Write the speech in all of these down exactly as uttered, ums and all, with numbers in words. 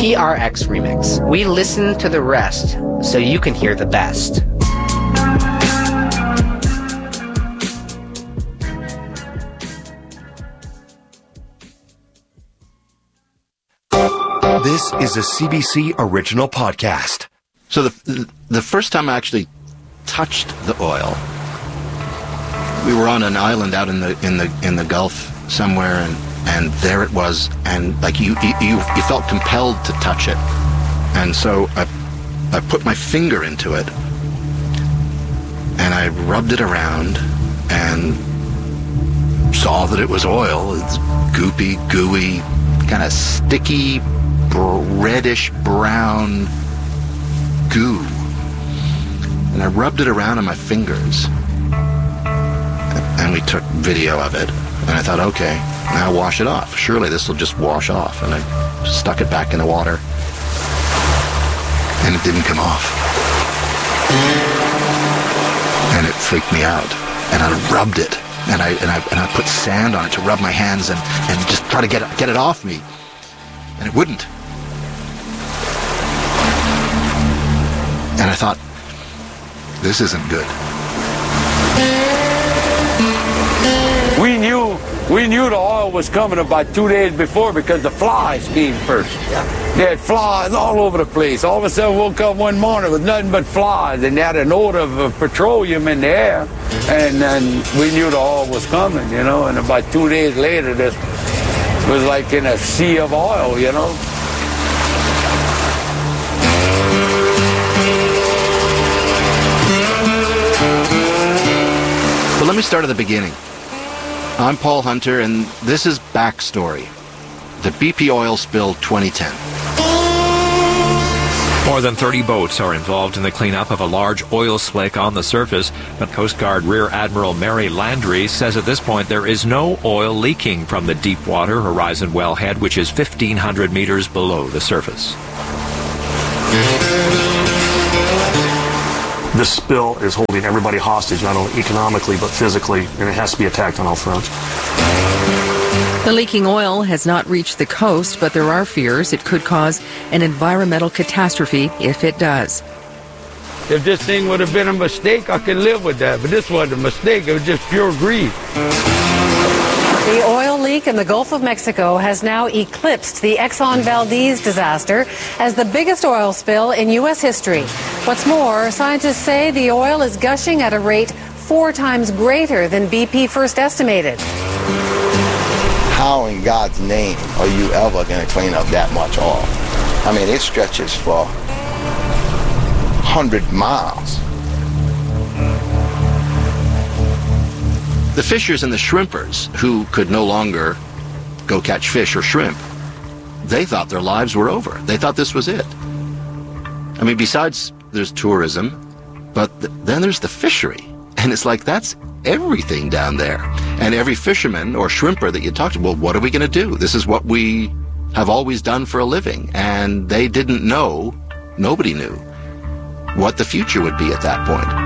P R X Remix. We listen to the rest so you can hear the best. This is a C B C original podcast. So the the first time I actually touched the oil, we were on an island out in the in the in the Gulf somewhere, and and there it was, and like you you you felt compelled to touch it, and so I I put my finger into it, and I rubbed it around, and saw that it was oil. It's goopy, gooey, kind of sticky, reddish brown goo, and I rubbed it around on my fingers, and we took video of it, and I thought, okay, now wash it off. Surely this will just wash off. And I stuck it back in the water, and it didn't come off, and it freaked me out. And I rubbed it, and I and I and I put sand on it to rub my hands and and just try to get it, get it off me, and it wouldn't. And I thought, this isn't good. We knew we knew the oil was coming about two days before because the flies came first. Yeah. They had flies all over the place. All of a sudden, woke up one morning with nothing but flies, and they had an odor of uh, petroleum in the air. And then we knew the oil was coming, you know. And about two days later, this was like in a sea of oil, you know. But let me start at the beginning. I'm Paul Hunter, and this is Backstory, the B P oil spill twenty ten. More than thirty boats are involved in the cleanup of a large oil slick on the surface, but Coast Guard Rear Admiral Mary Landry says at this point there is no oil leaking from the Deepwater Horizon wellhead, which is fifteen hundred meters below the surface. This spill is holding everybody hostage, not only economically but physically, and it has to be attacked on all fronts. The leaking oil has not reached the coast, but there are fears it could cause an environmental catastrophe if it does. If this thing would have been a mistake, I could live with that. But this wasn't a mistake. It was just pure greed. The oil leak in the Gulf of Mexico has now eclipsed the Exxon Valdez disaster as the biggest oil spill in U S history. What's more, scientists say the oil is gushing at a rate four times greater than B P first estimated. How in God's name are you ever going to clean up that much oil? I mean, it stretches for one hundred miles. The fishers and the shrimpers, who could no longer go catch fish or shrimp, they thought their lives were over. They thought this was it. I mean, besides there's tourism, but th- then there's the fishery. And it's like, that's everything down there. And every fisherman or shrimper that you talk to, well, what are we going to do? This is what we have always done for a living. And they didn't know, nobody knew, what the future would be at that point.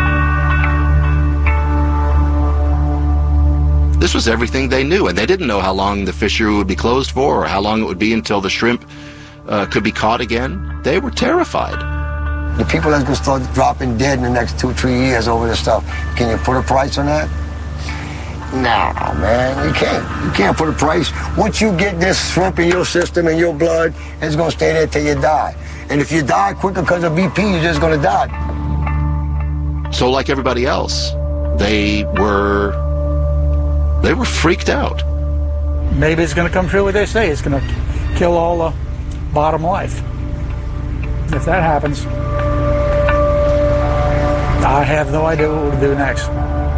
This was everything they knew, and they didn't know how long the fishery would be closed for or how long it would be until the shrimp uh, could be caught again. They were terrified. The people that's going to start dropping dead in the next two, three years over this stuff, can you put a price on that? No, man, you can't. You can't put a price. Once you get this shrimp in your system and your blood, it's going to stay there till you die. And if you die quicker because of B P, you're just going to die. So like everybody else, they were... They were freaked out. Maybe it's going to come true what they say. It's going to kill all the bottom life. If that happens, I have no idea what we'll do next.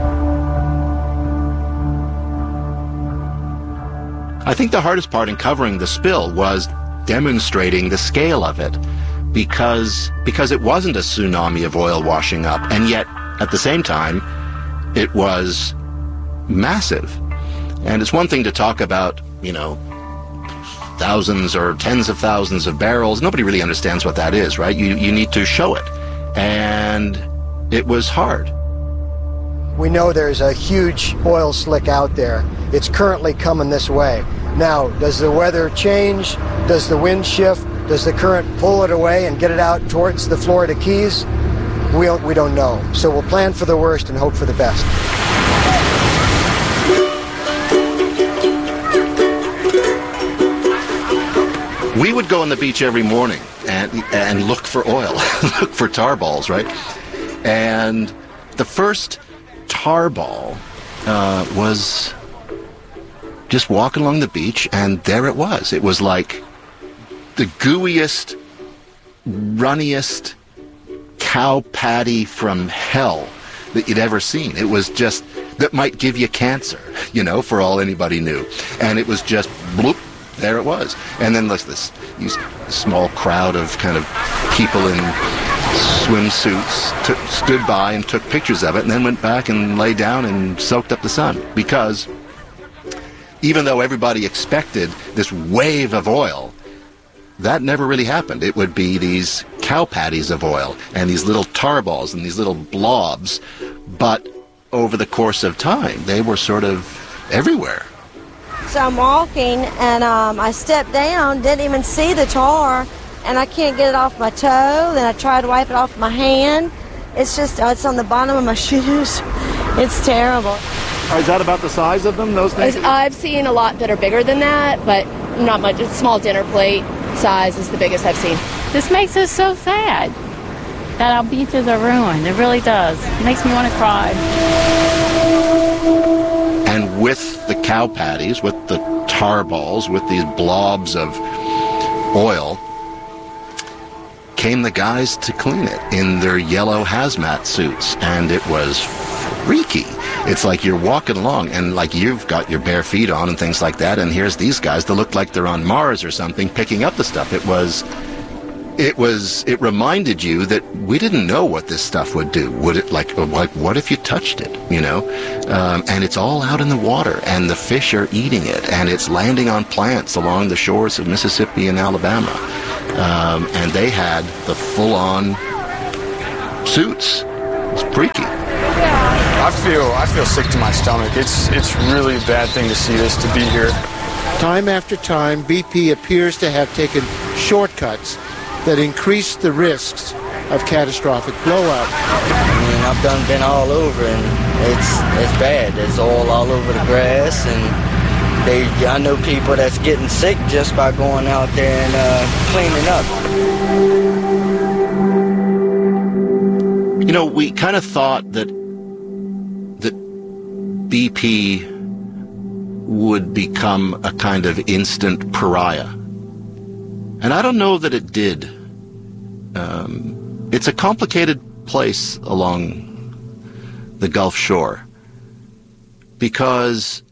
I think the hardest part in covering the spill was demonstrating the scale of it, because because it wasn't a tsunami of oil washing up, and yet at the same time it was massive. And it's one thing to talk about, you know, thousands or tens of thousands of barrels. Nobody really understands what that is, right? You you need to show it. And it was hard. We know there's a huge oil slick out there. It's currently coming this way. Now, does the weather change? Does the wind shift? Does the current pull it away and get it out towards the Florida Keys? We don't, we don't know. So we'll plan for the worst and hope for the best. We would go on the beach every morning and and look for oil, look for tar balls, right? And the first tar ball uh, was just walking along the beach, and there it was. It was like the gooeyest, runniest cow patty from hell that you'd ever seen. It was just, that might give you cancer, you know, for all anybody knew. And it was just, bloop, there it was. And then like this, this small crowd of kind of people in swimsuits t- stood by and took pictures of it, and then went back and lay down and soaked up the sun. Because even though everybody expected this wave of oil, that never really happened. It would be these cow patties of oil and these little tar balls and these little blobs. But over the course of time, they were sort of everywhere. So I'm walking, and um, I stepped down, didn't even see the tar, and I can't get it off my toe. Then I tried to wipe it off my hand. It's just, uh, it's on the bottom of my shoes. It's terrible. Is that about the size of them, those things? I've seen a lot that are bigger than that, but not much. A small dinner plate size is the biggest I've seen. This makes us so sad that our beaches are ruined. It really does. It makes me want to cry. And with the cow patties, with the tar balls, with these blobs of oil, came the guys to clean it in their yellow hazmat suits, and it was freaky. It's like you're walking along and like you've got your bare feet on and things like that, and here's these guys that look like they're on Mars or something picking up the stuff. It was, it was, it reminded you that we didn't know what this stuff would do. Would it, like, like what if you touched it, you know? Um, and it's all out in the water, and the fish are eating it, and it's landing on plants along the shores of Mississippi and Alabama. Um, and they had the full-on suits. It's freaky. I feel I feel sick to my stomach. It's it's really a bad thing to see this, to be here. Time after time, B P appears to have taken shortcuts that increase the risks of catastrophic blowout. I mean, I've done been all over, and it's it's bad. There's oil all over the grass, and they I know people that's getting sick just by going out there and uh, cleaning up. You know, we kind of thought that that B P would become a kind of instant pariah. And I don't know that it did. Um, it's a complicated place along the Gulf Shore because,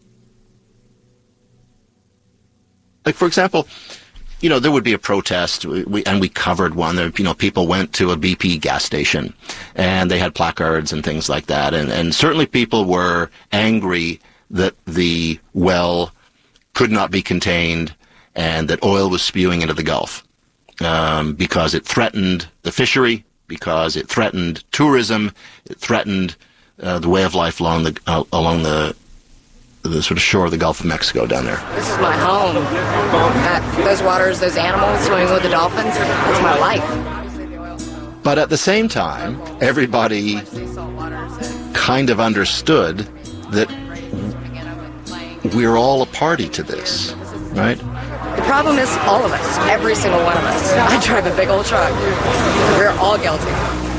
like, for example, you know, there would be a protest, we, and we covered one. There, you know, people went to a B P gas station, and they had placards and things like that. And, and certainly people were angry that the well could not be contained and that oil was spewing into the Gulf um, because it threatened the fishery, because it threatened tourism, it threatened uh, the way of life along the uh, along the the sort of shore of the Gulf of Mexico down there. This is my home. That, those waters, those animals swimming with the dolphins, that's my life. But at the same time, everybody kind of understood that we're all a party to this, right? The problem is all of us, every single one of us. I drive a big old truck. We're all guilty.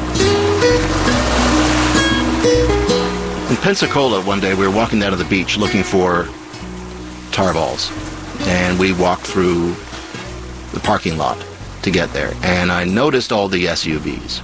In Pensacola, one day, we were walking down to the beach looking for tar balls. And we walked through the parking lot to get there. And I noticed all the S U Vs.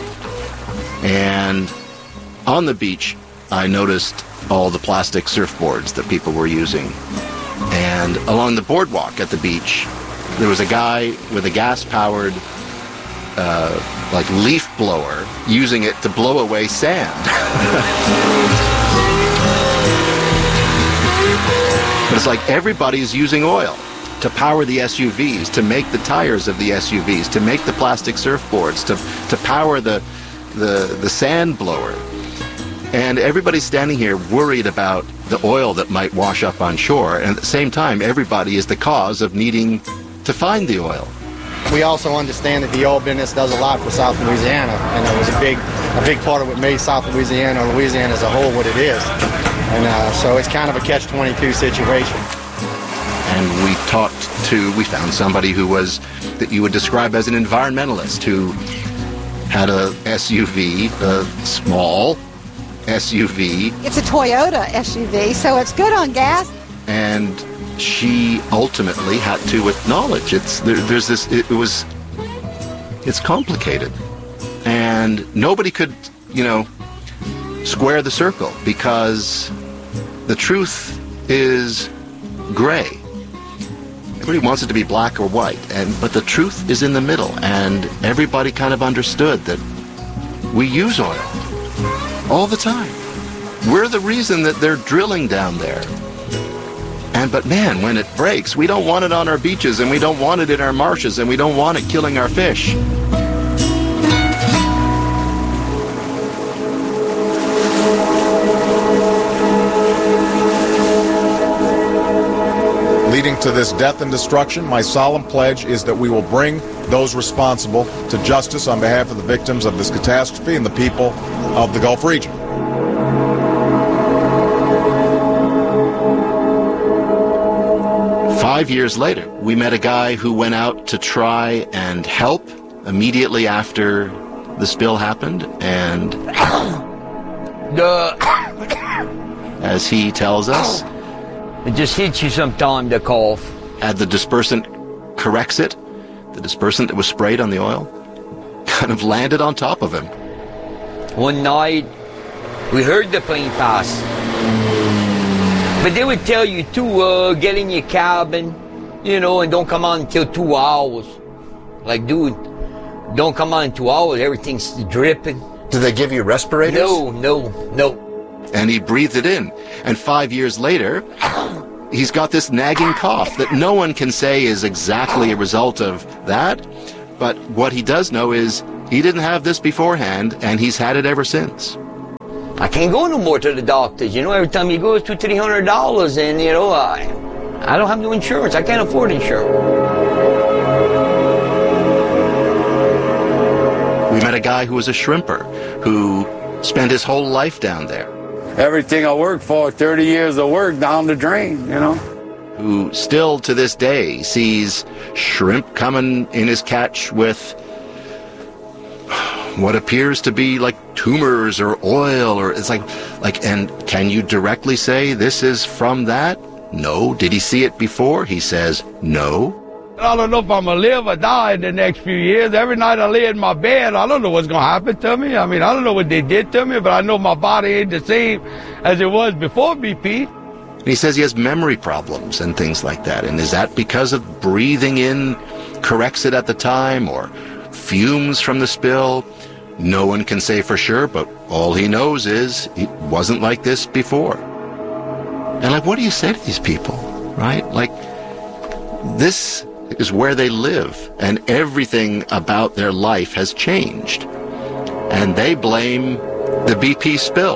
And on the beach, I noticed all the plastic surfboards that people were using. And along the boardwalk at the beach, there was a guy with a gas-powered Uh, like leaf blower, using it to blow away sand. But it's like everybody's using oil to power the S U Vs, to make the tires of the S U Vs, to make the plastic surfboards, to to power the the the sand blower. And everybody's standing here worried about the oil that might wash up on shore, and at the same time everybody is the cause of needing to find the oil. We also understand that the oil business does a lot for South Louisiana, and it was a big, a big part of what made South Louisiana, or Louisiana as a whole, what it is. And uh, so it's kind of a catch twenty-two situation. And we talked to, we found somebody who was, that you would describe as an environmentalist, who had a S U V, a small S U V. It's a Toyota S U V, so it's good on gas. And she ultimately had to acknowledge it's, there, there's this, it, it was, it's complicated. And nobody could, you know, square the circle, because the truth is gray. Everybody wants it to be black or white, and but the truth is in the middle, and everybody kind of understood that we use oil all the time. We're the reason that they're drilling down there. And but man, when it breaks, we don't want it on our beaches, and we don't want it in our marshes, and we don't want it killing our fish. Leading to this death and destruction, my solemn pledge is that we will bring those responsible to justice on behalf of the victims of this catastrophe and the people of the Gulf region. Five years later, we met a guy who went out to try and help immediately after the spill happened, and as he tells us, it just hits you sometime, the cough. And the dispersant corrects it. The dispersant that was sprayed on the oil kind of landed on top of him. One night, we heard the plane pass. But they would tell you to uh, get in your cabin, you know, and don't come on until two hours. Like, dude, don't come on in two hours. Everything's dripping. Do they give you respirators? No, no, no. And he breathed it in. And five years later, he's got this nagging cough that no one can say is exactly a result of that. But what he does know is he didn't have this beforehand, and he's had it ever since. I can't go no more to the doctors. You know, every time you go, it's two, three hundred dollars, and you know, I, I don't have no insurance. I can't afford insurance. We met a guy who was a shrimper who spent his whole life down there. Everything I worked for, thirty years of work down the drain, you know. Who still to this day sees shrimp coming in his catch with what appears to be like tumors or oil, or it's like, like, and can you directly say this is from that? No. Did he see it before? He says no. I don't know if I'm going to live or die in the next few years. Every night I lay in my bed, I don't know what's going to happen to me. I mean, I don't know what they did to me, but I know my body ain't the same as it was before B P. And he says he has memory problems and things like that. And is that because of breathing in corrects it at the time, or fumes from the spill? No one can say for sure, but all he knows is it wasn't like this before. And like, what do you say to these people, right? Like, this is where they live, and everything about their life has changed. And they blame the B P spill.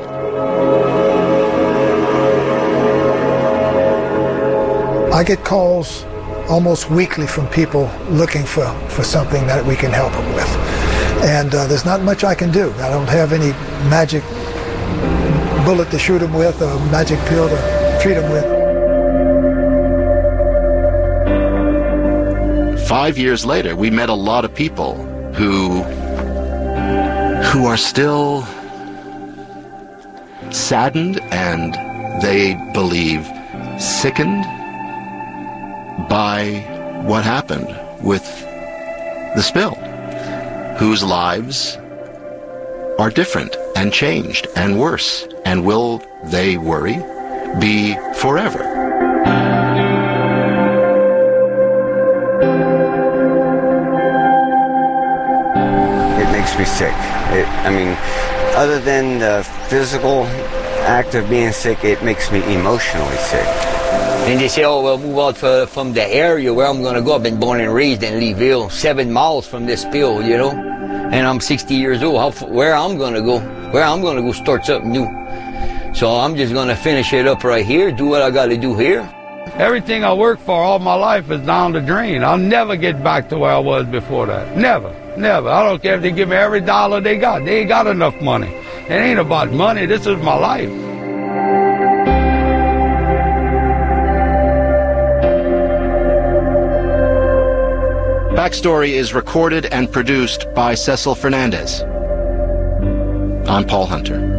I get calls almost weekly from people looking for, for something that we can help them with. And uh, there's not much I can do. I don't have any magic bullet to shoot them with, or magic pill to treat them with. Five years later, we met a lot of people who, who are still saddened, and they believe sickened by what happened with the spill, whose lives are different and changed and worse, and will, they worry, be forever. It makes me sick. It, I mean, other than the physical act of being sick, it makes me emotionally sick. And they say, oh, well, move out for, from the area where I'm going to go. I've been born and raised in Leeville, seven miles from this spill, you know. And I'm sixty years old. How, where I'm going to go, where I'm going to go start something new. So I'm just going to finish it up right here, do what I got to do here. Everything I worked for all my life is down the drain. I'll never get back to where I was before that. Never, never. I don't care if they give me every dollar they got. They ain't got enough money. It ain't about money. This is my life. Backstory is recorded and produced by Cecil Fernandez. I'm Paul Hunter.